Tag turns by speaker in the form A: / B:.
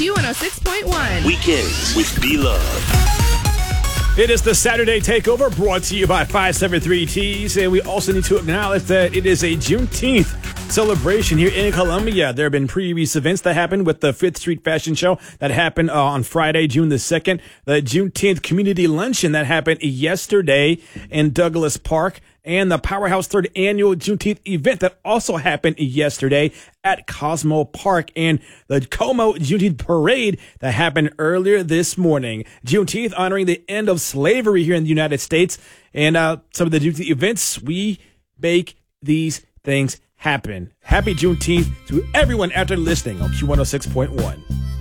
A: Q106.1.
B: Weekends with B-Love.
C: It is the Saturday Takeover brought to you by 573Ts, and we also need to acknowledge that it is a Juneteenth celebration here in Columbia. There have been previous events that happened with the 5th Street Fashion Show that happened on Friday, June the 2nd, the Juneteenth Community Luncheon that happened yesterday in Douglas Park, and the Powerhouse 3rd Annual Juneteenth event that also happened yesterday at Cosmo Park, and the Como Juneteenth Parade that happened earlier this morning. Juneteenth honoring the end of slavery here in the United States, and some of the Juneteenth events, we make these things happen. Happy Juneteenth to everyone after listening on Q106.1.